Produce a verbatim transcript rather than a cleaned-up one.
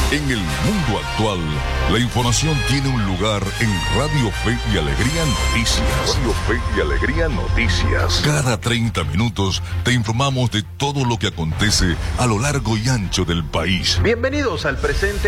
En el mundo actual, la información tiene un lugar en Radio Fe y Alegría Noticias. Radio Fe y Alegría Noticias. Cada treinta minutos te informamos de todo lo que acontece a lo largo y ancho del país. Bienvenidos al presente.